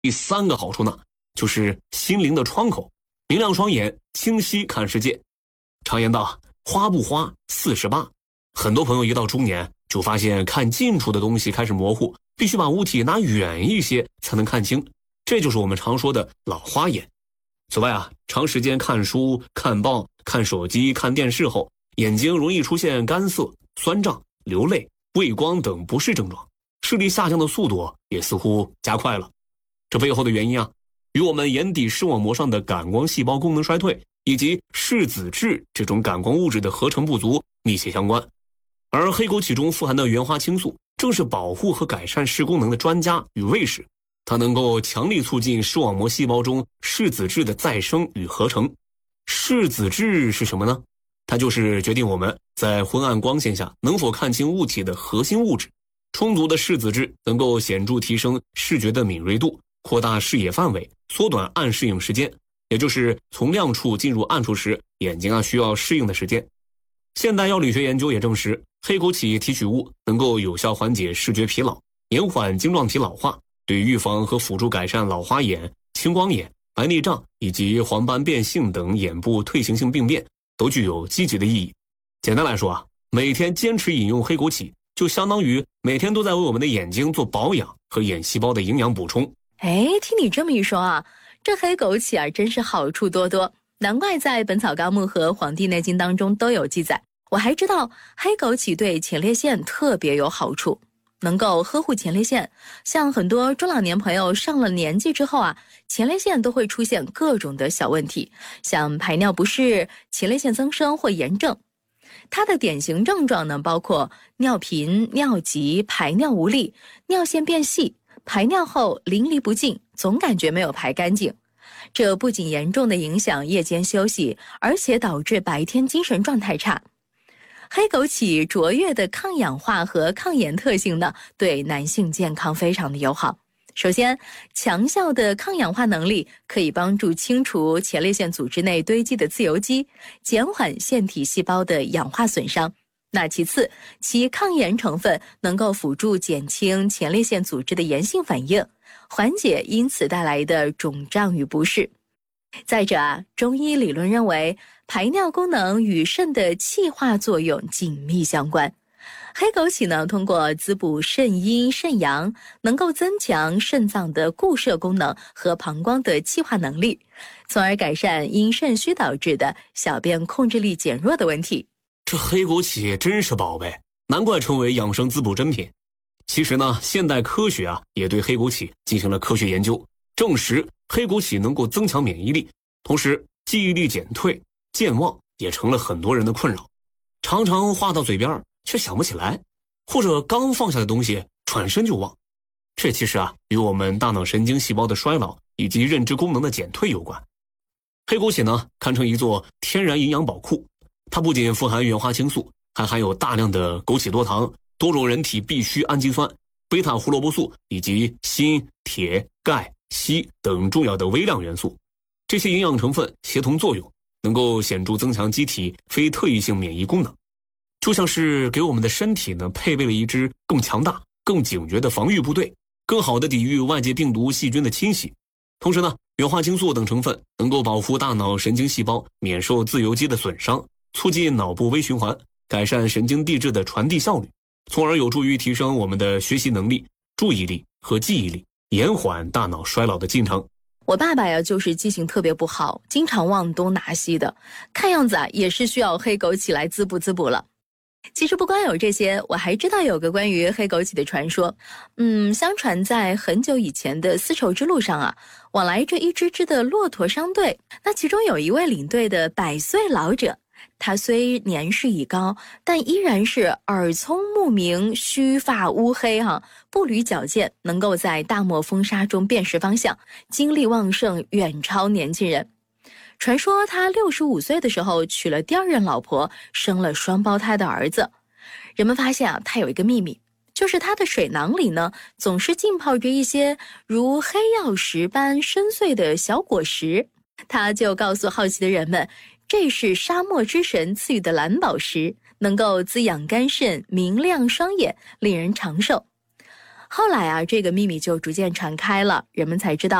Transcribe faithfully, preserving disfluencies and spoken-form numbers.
第三个好处呢，就是心灵的窗口，明亮双眼，清晰看世界。常言道，花不花四十八，很多朋友一到中年就发现看近处的东西开始模糊，必须把物体拿远一些才能看清，这就是我们常说的老花眼。此外啊，长时间看书、看报、看手机、看电视后，眼睛容易出现干涩、酸胀、流泪、畏光等不适症状，视力下降的速度也似乎加快了。这背后的原因啊，与我们眼底视网膜上的感光细胞功能衰退以及视紫质这种感光物质的合成不足密切相关。而黑枸杞中富含的原花青素正是保护和改善视功能的专家与卫士，它能够强力促进视网膜细胞中视紫质的再生与合成。视紫质是什么呢？它就是决定我们在昏暗光线下能否看清物体的核心物质。充足的视紫质能够显著提升视觉的敏锐度，扩大视野范围，缩短暗适应时间，也就是从亮处进入暗处时眼睛啊需要适应的时间。现代药理学研究也证实，黑枸杞提取物能够有效缓解视觉疲劳，延缓晶状体老化，对预防和辅助改善老花眼、青光眼、白内障以及黄斑变性等眼部退行性病变都具有积极的意义。简单来说啊，每天坚持饮用黑枸杞，就相当于每天都在为我们的眼睛做保养和眼细胞的营养补充。 哎，听你这么一说啊，这黑枸杞啊真是好处多多，难怪在《本草纲目》和《黄帝内经》当中都有记载。我还知道黑枸杞对前列腺特别有好处，能够呵护前列腺。像很多中老年朋友上了年纪之后啊，前列腺都会出现各种的小问题，像排尿不适、前列腺增生或炎症。它的典型症状呢，包括尿频、尿急、排尿无力、尿线变细、排尿后淋漓不尽，总感觉没有排干净。这不仅严重的影响夜间休息，而且导致白天精神状态差。黑枸杞卓越的抗氧化和抗炎特性呢，对男性健康非常的友好。首先，强效的抗氧化能力可以帮助清除前列腺组织内堆积的自由基，减缓腺体细胞的氧化损伤。那其次，其抗炎成分能够辅助减轻前列腺组织的炎性反应，缓解因此带来的肿胀与不适。再者啊，中医理论认为，排尿功能与肾的气化作用紧密相关。黑枸杞呢，通过滋补肾阴肾阳，能够增强肾脏的固摄功能和膀胱的气化能力，从而改善因肾虚导致的小便控制力减弱的问题。 这黑枸杞真是宝贝，难怪称为养生滋补珍品。其实呢，现代科学啊也对黑枸杞进行了科学研究，证实黑枸杞能够增强免疫力，同时记忆力减退、健忘也成了很多人的困扰，常常话到嘴边却想不起来，或者刚放下的东西转身就忘。这其实啊与我们大脑神经细胞的衰老以及认知功能的减退有关。黑枸杞呢堪称一座天然营养宝库，它不仅富含原花青素，还含有大量的枸杞多糖、多种人体必需氨基酸、贝塔胡萝卜素以及锌、铁、钙、硒等重要的微量元素。这些营养成分协同作用，能够显著增强机体非特异性免疫功能，就像是给我们的身体呢配备了一支更强大、更警觉的防御部队，更好地抵御外界病毒细菌的侵袭。同时呢，原花青素等成分能够保护大脑神经细胞免受自由基的损伤，促进脑部微循环，改善神经递质的传递效率，从而有助于提升我们的学习能力、注意力和记忆力，延缓大脑衰老的进程。 我爸爸呀，就是记性特别不好，经常忘东拿西的，看样子啊，也是需要黑枸杞来滋补滋补了。其实不光有这些，我还知道有个关于黑枸杞的传说。嗯，相传在很久以前的丝绸之路上啊，往来着一支支的骆驼商队。那其中有一位领队的百岁老者，他虽年事已高，但依然是耳聪目明、须发乌黑哈、啊，步履矫健，能够在大漠风沙中辨识方向，精力旺盛，远超年轻人。传说他六十五岁的时候娶了第二任老婆，生了双胞胎的儿子。人们发现啊，他有一个秘密，就是他的水囊里呢，总是浸泡着一些如黑曜石般深邃的小果实。他就告诉好奇的人们，这是沙漠之神赐予的蓝宝石，能够滋养肝肾、明亮双眼，令人长寿。 后来啊，这个秘密就逐渐传开了，人们才知道